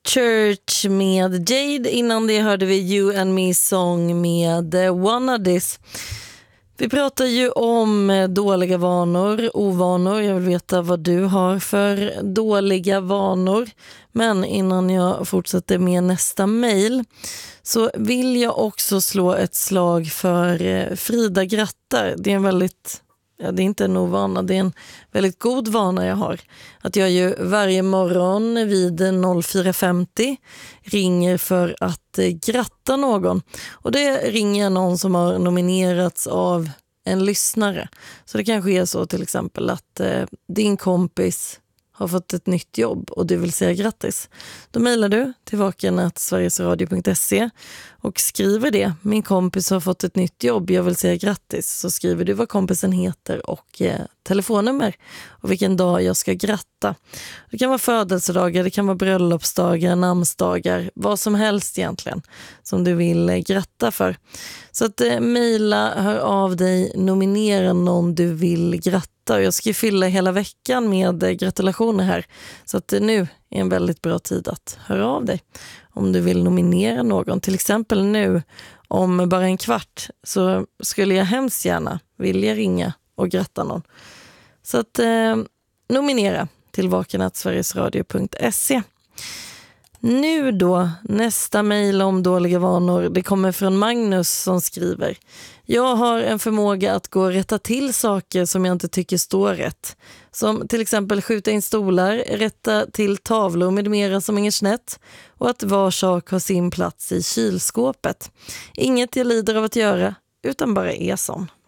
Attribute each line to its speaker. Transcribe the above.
Speaker 1: Church med Jade. Innan det hörde vi You and Me Song med Wannadis. Vi pratar ju om dåliga vanor, ovanor. Jag vill veta vad du har för dåliga vanor. Men innan jag fortsätter med nästa mejl så vill jag också slå ett slag för Frida grattar. Det är en väldigt... Ja, det är inte en ovana, det är en väldigt god vana jag har. Att jag ju varje morgon vid 04.50 ringer för att gratta någon. Och det ringer någon som har nominerats av en lyssnare. Så det kanske är så till exempel att din kompis har fått ett nytt jobb och du vill säga grattis. Då mejlar du till vaken@sverigesradio.se och skriver det. Min kompis har fått ett nytt jobb, jag vill säga grattis. Så skriver du vad kompisen heter och telefonnummer och vilken dag jag ska gratta. Det kan vara födelsedagar, det kan vara bröllopsdagar, namnsdagar, vad som helst egentligen som du vill gratta för. Så att mejla, hör av dig, nominera någon du vill gratta. Och jag ska fylla hela veckan med gratulationer här. Så att nu är en väldigt bra tid att höra av dig om du vill nominera någon. Till exempel nu om bara en kvart så skulle jag hemskt gärna vilja ringa och gratta någon. Så att nominera till vaken@sverigesradio.se. Nu då, nästa mejl om dåliga vanor. Det kommer från Magnus som skriver: jag har en förmåga att gå och rätta till saker som jag inte tycker står rätt. Som till exempel skjuta in stolar, rätta till tavlor med mera som hänger snett och att var sak har sin plats i kylskåpet. Inget jag lider av att göra, utan bara är sån.